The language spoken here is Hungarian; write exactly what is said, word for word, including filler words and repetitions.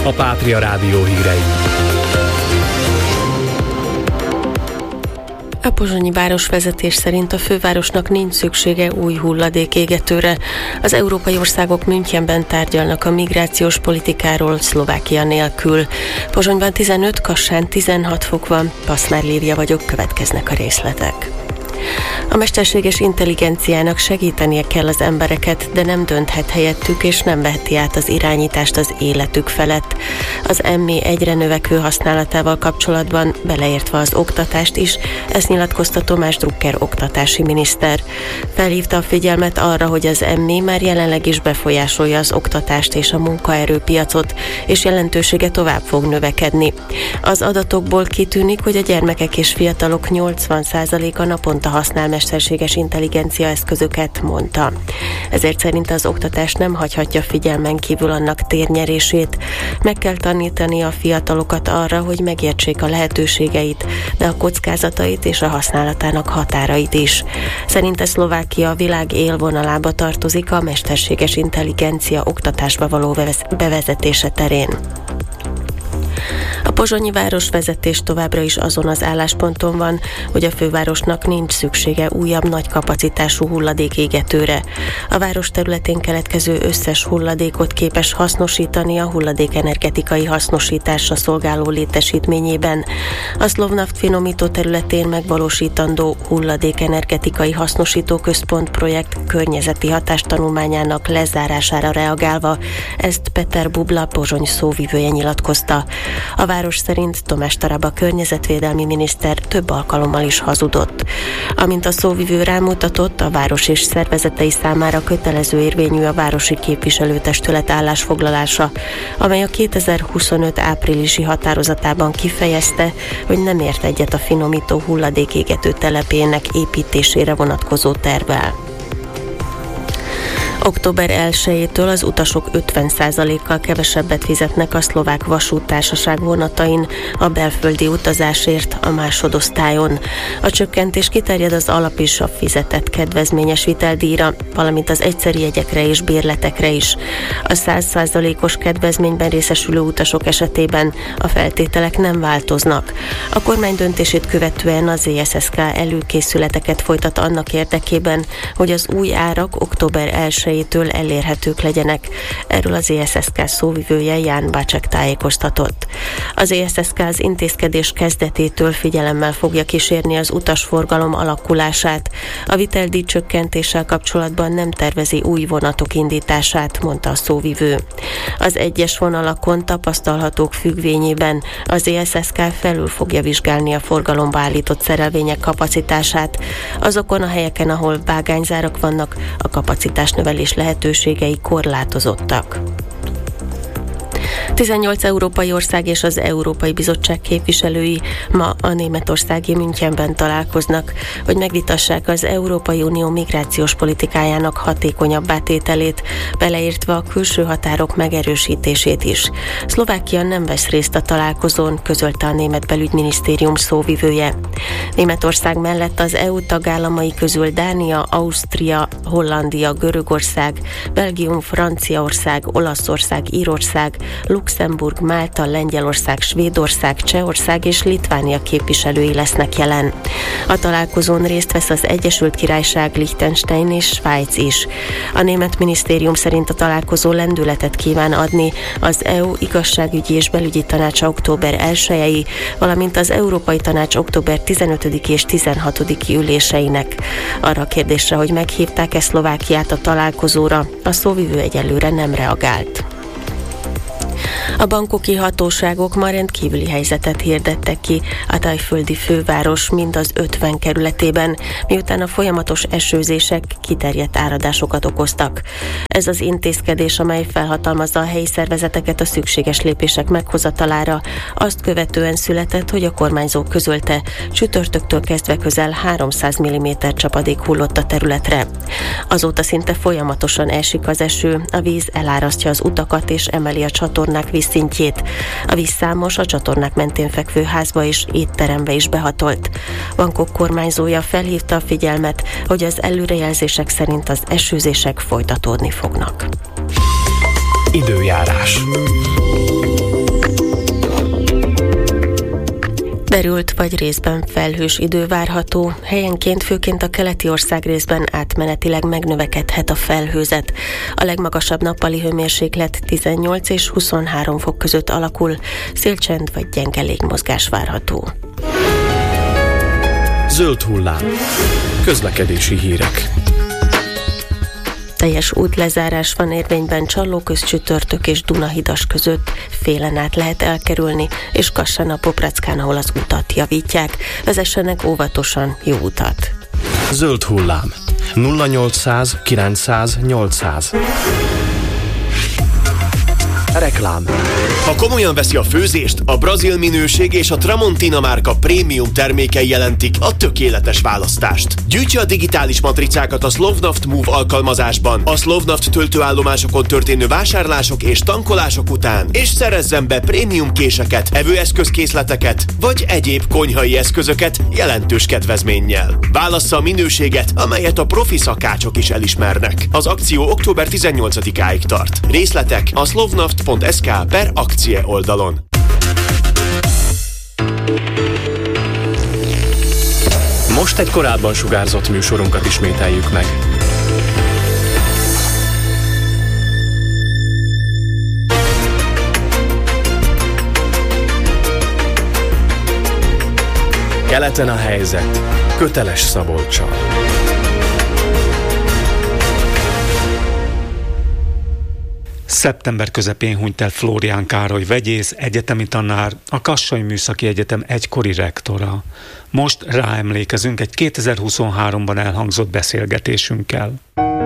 a Pátria Rádió hírei. A pozsonyi városvezetés szerint a fővárosnak nincs szüksége új hulladékégetőre. Az európai országok Münchenben tárgyalnak a migrációs politikáról Szlovákia nélkül. Pozsonyban tizenöt, Kassán tizenhat fok van, Paszmár Lívia vagyok, következnek a részletek. A mesterséges intelligenciának segítenie kell az embereket, de nem dönthet helyettük, és nem veheti át az irányítást az életük felett. Az em i egyre növekvő használatával kapcsolatban, beleértve az oktatást is, ezt nyilatkozta Tomás Drucker oktatási miniszter. Felhívta a figyelmet arra, hogy az em i már jelenleg is befolyásolja az oktatást és a munkaerőpiacot, és jelentősége tovább fog növekedni. Az adatokból kitűnik, hogy a gyermekek és fiatalok nyolcvan százaléka naponta használ mesterséges intelligencia eszközöket, mondta. Ezért szerint az oktatás nem hagyhatja figyelmen kívül annak térnyerését. Meg kell tanítani a fiatalokat arra, hogy megértsék a lehetőségeit, de a kockázatait és a használatának határait is. Szerinte Szlovákia a világ élvonalába tartozik a mesterséges intelligencia oktatásba való bevezetése terén. A pozsonyi városvezetés továbbra is azon az állásponton van, hogy a fővárosnak nincs szüksége újabb nagy kapacitású hulladékégetőre. A város területén keletkező összes hulladékot képes hasznosítani a hulladékenergetikai hasznosításra szolgáló létesítményében. A Szlovnaft finomító területén megvalósítandó hulladékenergetikai hasznosító központ projekt környezeti hatástanulmányának lezárására reagálva, ezt Peter Bubla, Pozsony szóvivője nyilatkozta. A város szerint Tomás Taraba környezetvédelmi miniszter több alkalommal is hazudott. Amint a szóvivő rámutatott, a város és szervezetei számára kötelező érvényű a városi képviselőtestület állásfoglalása, amely a kétezer-huszonöt áprilisi határozatában kifejezte, hogy nem ért egyet a finomító hulladékégető telepének építésére vonatkozó tervvel. október elsejétől az utasok ötven százalékkal kevesebbet fizetnek a Szlovák Vasúttársaság vonatain a belföldi utazásért a másodosztályon. A csökkentés kiterjed az alap és a fizetett kedvezményes viteldíjra, valamint az egyszeri jegyekre és bérletekre is. A száz százalékos kedvezményben részesülő utasok esetében a feltételek nem változnak. A kormány döntését követően az zé es es ká előkészületeket folytat annak érdekében, hogy az új árak október elsejétől elérhetők legyenek. Erről az zé es es ká szóvivője Ján Bácsek tájékoztatott. Az zé es es ká az intézkedés kezdetétől figyelemmel fogja kísérni az utasforgalom alakulását. A viteldíj csökkentéssel kapcsolatban nem tervezi új vonatok indítását, mondta a szóvivő. Az egyes vonalakon tapasztalhatók függvényében az zé es es ká felül fogja vizsgálni a forgalomba állított szerelvények kapacitását. Azokon a helyeken, ahol vágányzárak vannak, a kapacitás növelés lehetőségei korlátozottak. tizennyolc európai ország és az Európai Bizottság képviselői ma a németországi Münchenben találkoznak, hogy megvitassák az Európai Unió migrációs politikájának hatékonyabbá tételét, beleértve a külső határok megerősítését is. Szlovákia nem vesz részt a találkozón, közölte a német belügyminisztérium szóvivője. Németország mellett az é u tagállamai közül Dánia, Ausztria, Hollandia, Görögország, Belgium, Franciaország, Olaszország, Írország, Luxemburg, Málta, Lengyelország, Svédország, Csehország és Litvánia képviselői lesznek jelen. A találkozón részt vesz az Egyesült Királyság, Liechtenstein és Svájc is. A német minisztérium szerint a találkozó lendületet kíván adni az é u igazságügyi és belügyi tanácsa október elsejei, valamint az Európai Tanács október tizenötödike és tizenhatodika üléseinek. Arra a kérdésre, hogy meghívták-e Szlovákiát a találkozóra, a szóvivő egyelőre nem reagált. A bangkoki hatóságok ma rendkívüli helyzetet hirdettek ki a thaiföldi főváros mind az ötven kerületében, miután a folyamatos esőzések kiterjedt áradásokat okoztak. Ez az intézkedés, amely felhatalmazza a helyi szervezeteket a szükséges lépések meghozatalára, azt követően született, hogy a kormányzó közölte, csütörtöktől kezdve közel háromszáz milliméter csapadék hullott a területre. Azóta szinte folyamatosan esik az eső, a víz elárasztja az utakat és emeli a csatornák vízszintjét. A víz számos a csatornák mentén fekvő házba és étterembe is behatolt. Bangkok kormányzója felhívta a figyelmet, hogy az előrejelzések szerint az esőzések folytatódni fognak. Időjárás. Derült vagy részben felhős idő várható, helyenként főként a keleti országrészben átmenetileg megnövekedhet a felhőzet. A legmagasabb nappali hőmérséklet tizennyolc és huszonhárom fok között alakul, szélcsend vagy gyenge légmozgás várható. Zöld hullám. Közlekedési hírek. Teljes útlezárás van érvényben Csallóközcsütörtök és Dunahidas között, félen át lehet elkerülni, és Kassán a Poprackán, ahol az utat javítják. Vezessenek óvatosan, jó utat! Zöld hullám. nulla nyolcszáz kilencszáz nyolcszáz. Reklám. Ha komolyan veszi a főzést, a Brazil minőség és a Tramontina márka prémium termékei jelentik a tökéletes választást. Gyűjtse a digitális matricákat a Slovnaft Move alkalmazásban, a Slovnaft töltőállomásokon történő vásárlások és tankolások után, és szerezzen be prémium késeket, evőeszközkészleteket, vagy egyéb konyhai eszközöket jelentős kedvezménnyel. Válassza a minőséget, amelyet a profi szakácsok is elismernek. Az akció október tizennyolcadikáig tart. Részletek a slovnaft pont es ká per akcie oldalon. Most egy korábban sugárzott műsorunkat ismételjük meg. Keleten a helyzet. Köteles Szabolccsal. Szeptember közepén hunyt el Flórián Károly vegyész, egyetemi tanár, a Kassai Műszaki Egyetem egykori rektora. Most ráemlékezünk egy kétezer-huszonháromban elhangzott beszélgetésünkkel.